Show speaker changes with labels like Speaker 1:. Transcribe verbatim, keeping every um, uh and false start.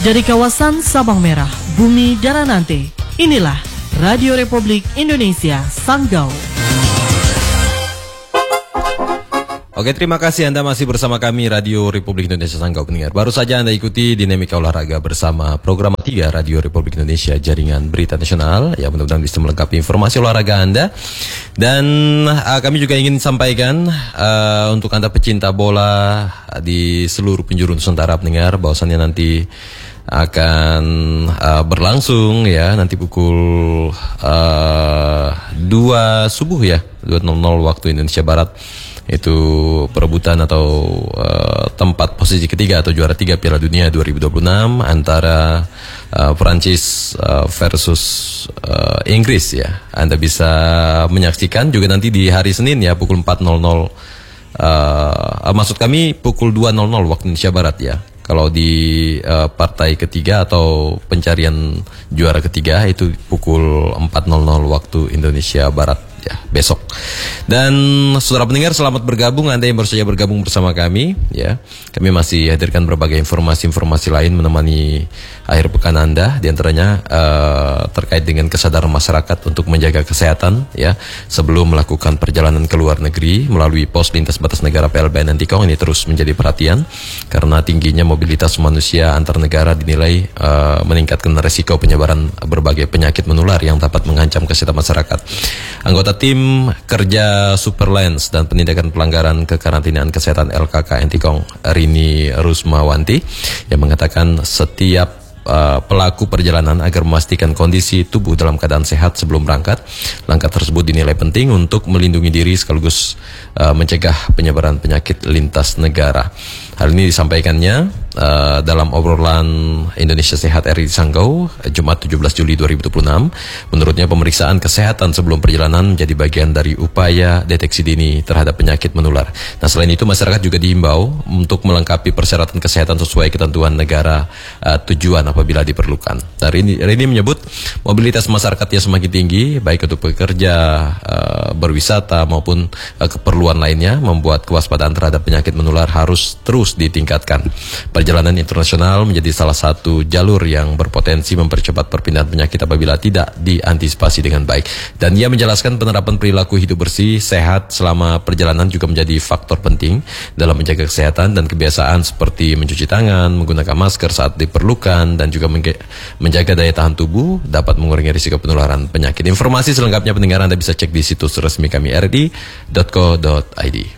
Speaker 1: Dari kawasan Sabang Merah, Bumi Daranante, inilah Radio Republik Indonesia Sanggau.
Speaker 2: Oke, terima kasih Anda masih bersama kami Radio Republik Indonesia Sanggau pendengar. Baru saja Anda ikuti Dinamika Olahraga bersama program tiga Radio Republik Indonesia Jaringan Berita Nasional yang mudah-mudahan bisa melengkapi informasi olahraga Anda. Dan uh, kami juga ingin sampaikan uh, untuk Anda pecinta bola di seluruh penjuru Nusantara pendengar bahwasannya nanti akan uh, berlangsung ya nanti pukul uh, dua subuh ya dua nol nol waktu Indonesia Barat. Itu perebutan atau uh, tempat posisi ketiga atau juara tiga Piala Dunia dua ribu dua puluh enam antara uh, Prancis uh, versus uh, Inggris ya. Anda bisa menyaksikan juga nanti di hari Senin ya pukul empat nol nol uh, maksud kami pukul dua nol nol waktu Indonesia Barat ya. Kalau di uh, partai ketiga atau pencarian juara ketiga itu pukul empat nol nol waktu Indonesia Barat ya besok. Dan saudara pendengar selamat bergabung Anda yang baru saja bergabung bersama kami ya. Kami masih hadirkan berbagai informasi-informasi lain menemani akhir pekan Anda, di antaranya uh, terkait dengan kesadaran masyarakat untuk menjaga kesehatan ya sebelum melakukan perjalanan ke luar negeri melalui pos lintas batas negara P L B N Antikong. Ini terus menjadi perhatian karena tingginya mobilitas manusia antar negara dinilai uh, meningkatkan resiko penyebaran berbagai penyakit menular yang dapat mengancam kesehatan masyarakat. Anggota tim kerja Superlens dan penindakan pelanggaran kekarantinaan kesehatan L K K Antikong, Rini Rusmawanti, yang mengatakan setiap Uh, pelaku perjalanan agar memastikan kondisi tubuh dalam keadaan sehat sebelum berangkat. Langkah tersebut dinilai penting untuk melindungi diri sekaligus uh, mencegah penyebaran penyakit lintas negara. Hal ini disampaikannya uh, dalam obrolan Indonesia Sehat R I di Sanggau Jumat tujuh belas Juli dua ribu dua puluh enam. Menurutnya pemeriksaan kesehatan sebelum perjalanan menjadi bagian dari upaya deteksi dini terhadap penyakit menular. Nah, selain itu masyarakat juga diimbau untuk melengkapi persyaratan kesehatan sesuai ketentuan negara uh, tujuan apabila diperlukan. Nah, Rini, Rini menyebut mobilitas masyarakatnya semakin tinggi baik untuk pekerja, uh, berwisata maupun uh, keperluan lainnya, membuat kewaspadaan terhadap penyakit menular harus terus ditingkatkan. Perjalanan internasional menjadi salah satu jalur yang berpotensi mempercepat perpindahan penyakit apabila tidak diantisipasi dengan baik. Dan ia menjelaskan penerapan perilaku hidup bersih, sehat selama perjalanan juga menjadi faktor penting dalam menjaga kesehatan dan kebiasaan seperti mencuci tangan, menggunakan masker saat diperlukan, dan juga menjaga daya tahan tubuh dapat mengurangi risiko penularan penyakit. Informasi selengkapnya pendengar Anda bisa cek di situs resmi kami r d dot co dot i d.